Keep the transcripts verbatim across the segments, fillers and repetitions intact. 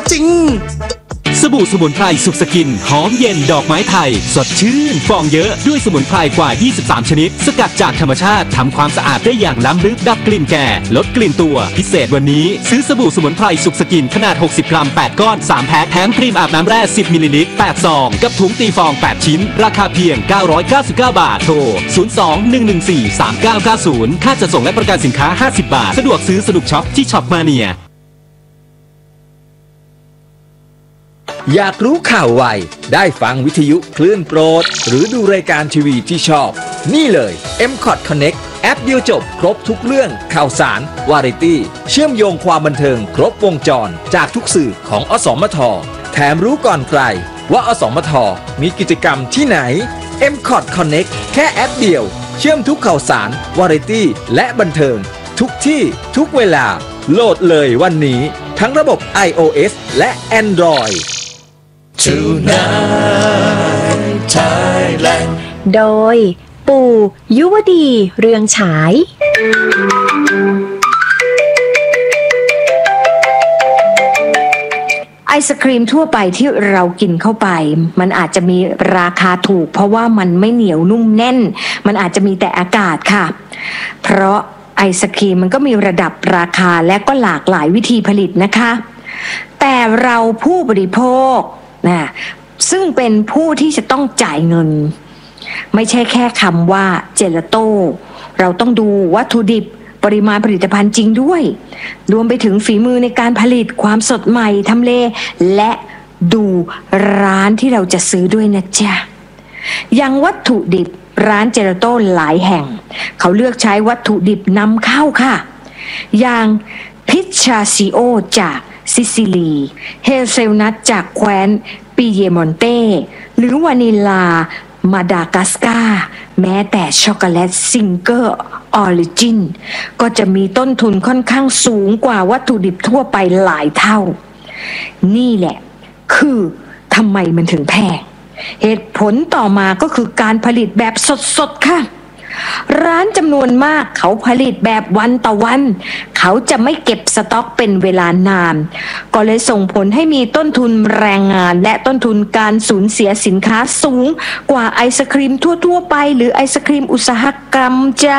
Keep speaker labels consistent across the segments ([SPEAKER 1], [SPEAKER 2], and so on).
[SPEAKER 1] จริง
[SPEAKER 2] สบู่สมุนไพรสุขสกินหอมเย็นดอกไม้ไทยสดชื่นฟองเยอะด้วยสมุนไพรกว่ายี่สิบสามชนิดสกัดจากธรรมชาติทำความสะอาดได้อย่างล้ำลึกดับกลิ่นแก่ลดกลิ่นตัวพิเศษวันนี้ซื้อสบู่สมุนไพรสุขสกินขนาดหกสิบกรัมแปดก้อนสามแพ็คแถมครีมอาบน้ำแร่สิบมิลลิลิตรแปดซองกับถุงตีฟองแปดชิ้นราคาเพียงเก้าร้อยเก้าสิบเก้าบาทโทรศูนย์ สอง หนึ่ง หนึ่ง สี่ สาม เก้า เก้า ศูนย์ค่าจัดส่งและประกันสินค้าห้าสิบบาทสะดวกซื้อสนุกช็อปที่ช็อปมาเนีย
[SPEAKER 3] อยากรู้ข่าวไวได้ฟังวิทยุคลื่นโปรดหรือดูรายการทีวีที่ชอบนี่เลย เอ็ม คอท Connect แอปเดียวจบครบทุกเรื่องข่าวสารวาไรตี้เชื่อมโยงความบันเทิงครบวงจรจากทุกสื่อของอสมทแถมรู้ก่อนใครว่าอสมทมีกิจกรรมที่ไหน เอ็ม คอท Connect แค่แอปเดียวเชื่อมทุกข่าวสารวาไรตี้และบันเทิงทุกที่ทุกเวลาโหลดเลยวันนี้ทั้งระบบ iOS และ Android
[SPEAKER 1] Tonight Thailand
[SPEAKER 4] โดยปู่ยุวดีเรืองฉาย
[SPEAKER 5] ไอศครีมทั่วไปที่เรากินเข้าไปมันอาจจะมีราคาถูกเพราะว่ามันไม่เหนียวนุ่มแน่นมันอาจจะมีแต่อากาศค่ะเพราะไอศครีมมันก็มีระดับราคาและก็หลากหลายวิธีผลิตนะคะแต่เราผู้บริโภคนะซึ่งเป็นผู้ที่จะต้องจ่ายเงินไม่ใช่แค่คำว่าเจลาโต้เราต้องดูวัตถุดิบปริมาณผลิตภัณฑ์จริงด้วยรวมไปถึงฝีมือในการผลิตความสดใหม่ทำเลและดูร้านที่เราจะซื้อด้วยนะจ๊ะอย่างวัตถุดิบร้านเจลาโต้หลายแห่งเขาเลือกใช้วัตถุดิบนำเข้าค่ะอย่างพิชชาซิโอจากซิซิลีเฮเซลนัทจากแคว้นปิเยมอนเต้หรือวานิลามาดากัสการ์แม้แต่ช็อกโกแลตซิงเกอร์ออริจินก็จะมีต้นทุนค่อนข้างสูงกว่าวัตถุดิบทั่วไปหลายเท่านี่แหละคือทำไมมันถึงแพงเหตุผลต่อมาก็คือการผลิตแบบสดๆค่ะร้านจำนวนมากเขาผลิตแบบวันต่อวันเขาจะไม่เก็บสต็อกเป็นเวลานานก็เลยส่งผลให้มีต้นทุนแรงงานและต้นทุนการสูญเสียสินค้าสูงกว่าไอศครีมทั่วๆไปหรือไอศครีมอุตสาหกรรมจ้า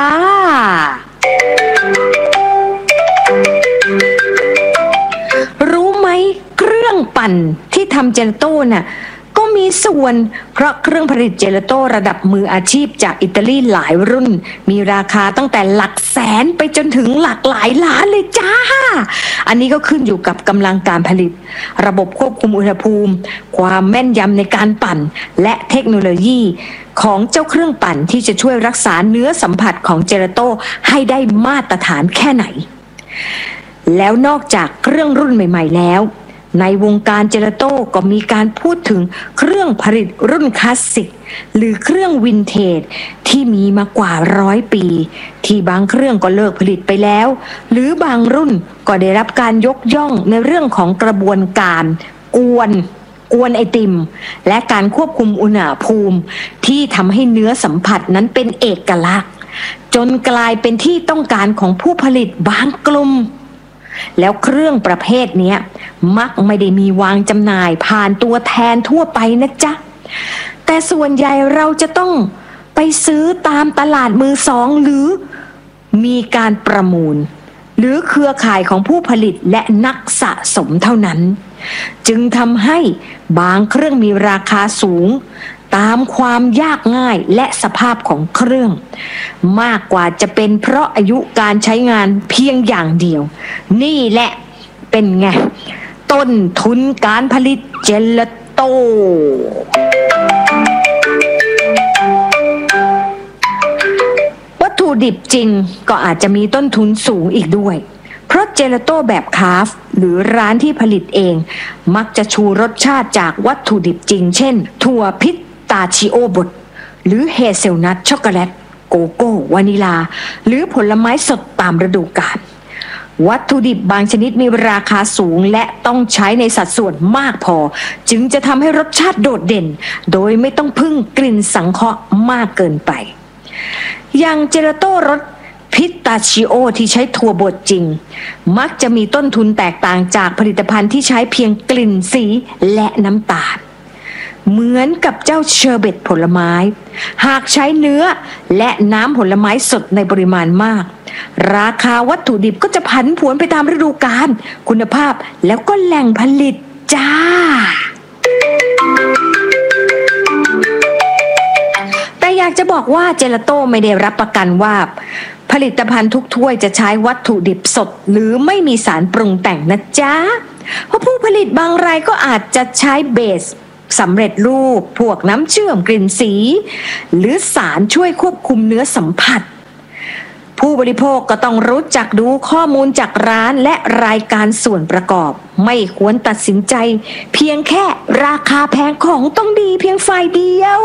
[SPEAKER 5] รู้ไหมเครื่องปั่นที่ทำเจลาโต้น่ะก็มีส่วนเพราะเครื่องผลิตเจลาโต้ระดับมืออาชีพจากอิตาลีหลายรุ่นมีราคาตั้งแต่หลักแสนไปจนถึงหลักหลายล้านเลยจ้าอันนี้ก็ขึ้นอยู่กับกำลังการผลิตระบบควบคุมอุณหภูมิความแม่นยำในการปั่นและเทคโนโลยีของเจ้าเครื่องปั่นที่จะช่วยรักษาเนื้อสัมผัสของเจลาโต้ให้ได้มาตรฐานแค่ไหนแล้วนอกจากเครื่องรุ่นใหม่ๆแล้วในวงการเจลาโต้ก็มีการพูดถึงเครื่องผลิตรุ่นคลาสสิกหรือเครื่องวินเทจที่มีมากว่าร้อยปีที่บางเครื่องก็เลิกผลิตไปแล้วหรือบางรุ่นก็ได้รับการยกย่องในเรื่องของกระบวนการกวนกวนไอติมและการควบคุมอุณหภูมิที่ทำให้เนื้อสัมผัสนั้นเป็นเอกลักษณ์จนกลายเป็นที่ต้องการของผู้ผลิตบางกลุ่มแล้วเครื่องประเภทนี้มักไม่ได้มีวางจำหน่ายผ่านตัวแทนทั่วไปนะจ๊ะแต่ส่วนใหญ่เราจะต้องไปซื้อตามตลาดมือสองหรือมีการประมูลหรือเครือข่ายของผู้ผลิตและนักสะสมเท่านั้นจึงทำให้บางเครื่องมีราคาสูงตามความยากง่ายและสภาพของเครื่องมากกว่าจะเป็นเพราะอายุการใช้งานเพียงอย่างเดียวนี่แหละเป็นไงต้นทุนการผลิตเจลาโต้วัตถุดิบจริงก็อาจจะมีต้นทุนสูงอีกด้วยเพราะเจลาโต้แบบคราฟต์หรือร้านที่ผลิตเองมักจะชูรสชาติจากวัตถุดิบจริงเช่นถั่วพิสตาชิโอบดหรือเฮเซลนัทช็อกโกแลตโกโก้วานิลาหรือผลไม้สดตามฤดูกาลวัตถุดิบบางชนิดมีราคาสูงและต้องใช้ในสัดส่วนมากพอจึงจะทำให้รสชาติโดดเด่นโดยไม่ต้องพึ่งกลิ่นสังเคราะห์มากเกินไปอย่างเจลาโต้รสพิสตาชิโอที่ใช้ถั่วบดจริงมักจะมีต้นทุนแตกต่างจากผลิตภัณฑ์ที่ใช้เพียงกลิ่นสีและน้ำตาลเหมือนกับเจ้าเชอร์เบตผลไม้หากใช้เนื้อและน้ำผลไม้สดในปริมาณมากราคาวัตถุดิบก็จะผันผวนไปตามฤดูกาลคุณภาพแล้วก็แหล่งผลิตจ้าแต่อยากจะบอกว่าเจลาโต้ไม่ได้รับประกันว่าผลิตภัณฑ์ทุกถ้วยจะใช้วัตถุดิบสดหรือไม่มีสารปรุงแต่งนะจ๊ะเพราะผู้ผลิตบางรายก็อาจจะใช้เบสสำเร็จรูปพวกน้ำเชื่อมกลิ่นสีหรือสารช่วยควบคุมเนื้อสัมผัสผู้บริโภคก็ต้องรู้จักดูข้อมูลจากร้านและรายการส่วนประกอบไม่ควรตัดสินใจเพียงแค่ราคาแพงของต้องดีเพียงฝ่ายเดียว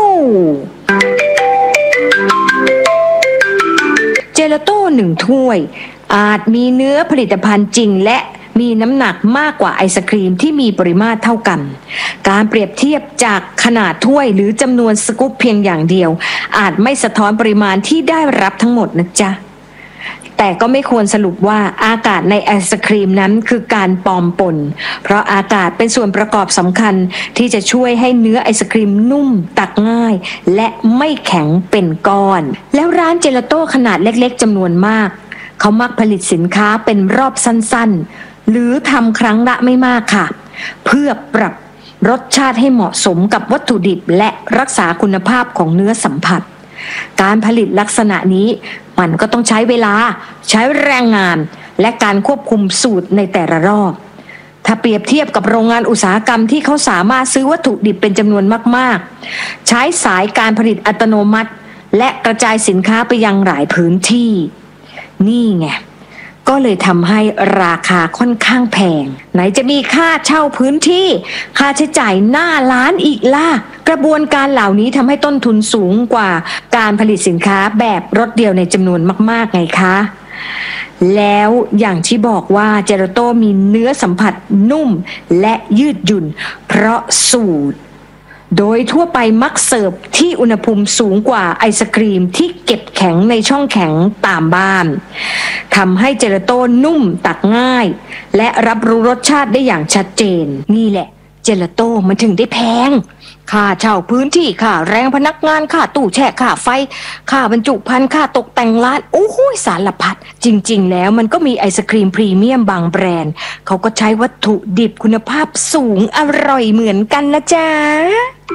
[SPEAKER 5] เจลาโต้หนึ่งถ้วยอาจมีเนื้อผลิตภัณฑ์จริงและมีน้ำหนักมากกว่าไอศครีมที่มีปริมาตรเท่ากันการเปรียบเทียบจากขนาดถ้วยหรือจำนวนสกู๊ปเพียงอย่างเดียวอาจไม่สะท้อนปริมาณที่ได้รับทั้งหมดนะจ๊ะแต่ก็ไม่ควรสรุปว่าอากาศในไอศครีมนั้นคือการปลอมปนเพราะอากาศเป็นส่วนประกอบสำคัญที่จะช่วยให้เนื้อไอศครีมนุ่มตักง่ายและไม่แข็งเป็นก้อนแล้วร้านเจลาโต้ขนาดเล็กๆจำนวนมากเขามักผลิตสินค้าเป็นรอบสั้นๆหรือทำครั้งละไม่มากค่ะเพื่อปรับรสชาติให้เหมาะสมกับวัตถุดิบและรักษาคุณภาพของเนื้อสัมผัสการผลิตลักษณะนี้มันก็ต้องใช้เวลาใช้แรงงานและการควบคุมสูตรในแต่ละรอบถ้าเปรียบเทียบกับโรงงานอุตสาหกรรมที่เขาสามารถซื้อวัตถุดิบเป็นจำนวนมากๆใช้สายการผลิตอัตโนมัติและกระจายสินค้าไปยังหลายพื้นที่นี่ไงก็เลยทำให้ราคาค่อนข้างแพงไหนจะมีค่าเช่าพื้นที่ค่าใช้จ่ายหน้าร้านอีกล่ะกระบวนการเหล่านี้ทำให้ต้นทุนสูงกว่าการผลิตสินค้าแบบรถเดียวในจำนวนมากๆไงคะแล้วอย่างที่บอกว่าเจลาโต้มีเนื้อสัมผัสนุ่มและยืดหยุ่นเพราะสูตรโดยทั่วไปมักเสิร์ฟที่อุณหภูมิสูงกว่าไอศกรีมที่เก็บแข็งในช่องแข็งตามบ้านทำให้เจลาโต้นุ่มตักง่ายและรับรู้รสชาติได้อย่างชัดเจนนี่แหละเจลาโต้มันถึงได้แพงค่าเช่าพื้นที่ค่าแรงพนักงานค่าตู้แช่ค่าไฟค่าบรรจุภัณฑ์ค่าตกแต่งร้านโอ้โหสารพัดจริงๆแล้วมันก็มีไอศกรีมพรีเมียมบางแบรนด์เขาก็ใช้วัตถุดิบคุณภาพสูงอร่อยเหมือนกันนะจ๊ะ